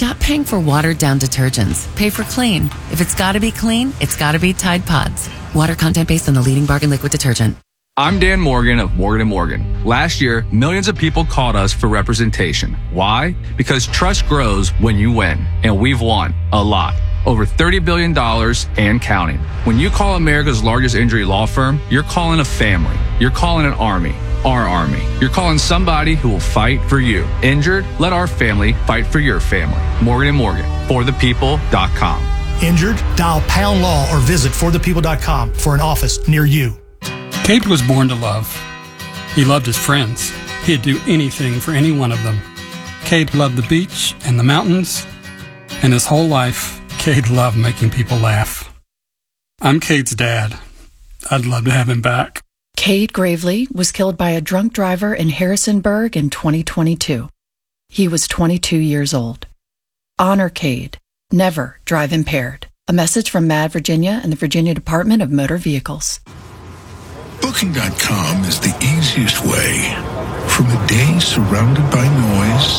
Stop paying for watered-down detergents. Pay for clean. If it's got to be clean, it's got to be Tide Pods. Water content based on the leading bargain liquid detergent. I'm Dan Morgan of Morgan & Morgan. Last year, millions of people called us for representation. Why? Because trust grows when you win, and we've won a lot. Over $30 billion and counting. When you call America's largest injury law firm, you're calling a family. You're calling an army. Our army. You're calling somebody who will fight for you. Injured? Let our family fight for your family. Morgan & Morgan. ForThePeople.com. Injured? Dial pound law or visit forthepeople.com for an office near you. Cade was born to love. He loved his friends. He'd do anything for any one of them. Cade loved the beach and the mountains, and his whole life, Cade loved making people laugh. I'm Cade's dad. I'd love to have him back. Cade Gravely was killed by a drunk driver in Harrisonburg in 2022. He was 22 years old. Honor Cade. Never drive impaired. A message from Mad Virginia and the Virginia Department of Motor Vehicles. Booking.com is the easiest way. From a day surrounded by noise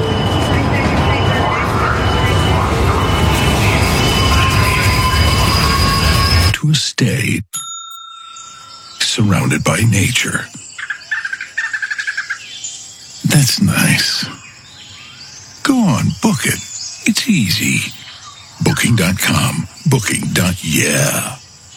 to a stay surrounded by nature. That's nice. Go on, book it. It's easy. Booking.com. Booking.yeah.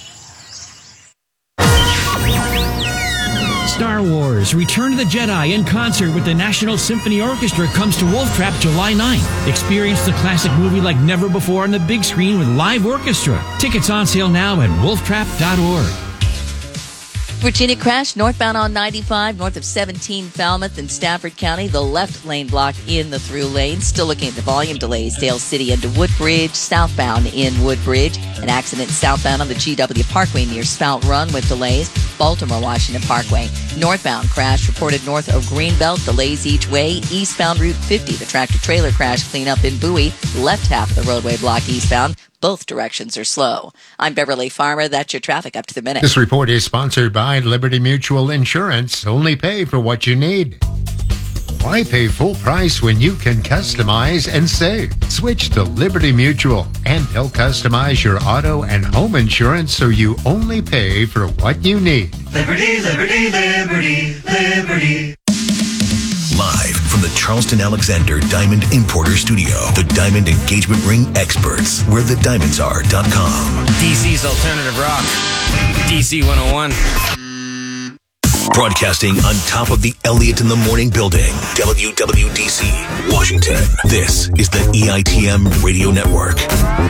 Star Wars Return of the Jedi in concert with the National Symphony Orchestra comes to Wolf Trap July 9th. Experience the classic movie like never before on the big screen with live orchestra. Tickets on sale now at wolftrap.org. Virginia crash northbound on 95, north of 17 Falmouth in Stafford County. The left lane blocked in the through lane. Still looking at the volume delays. Dale City into Woodbridge, southbound in Woodbridge. An accident southbound on the GW Parkway near Spout Run with delays. Baltimore Washington Parkway. Northbound crash reported north of Greenbelt. Delays each way. Eastbound Route 50. The tractor-trailer crash cleanup in Bowie. Left half of the roadway block eastbound. Both directions are slow. I'm Beverly Farmer. That's your traffic up to the minute. This report is sponsored by Liberty Mutual Insurance. Only pay for what you need. Why pay full price when you can customize and save? Switch to Liberty Mutual, and they'll customize your auto and home insurance so you only pay for what you need. Liberty, liberty, liberty, liberty. Live from the Charleston Alexander Diamond Importer Studio, the Diamond Engagement Ring experts, where the diamonds are.com. DC's Alternative Rock. DC 101. Broadcasting on top of the Elliott in the Morning building, WWDC, Washington. This is the EITM Radio Network.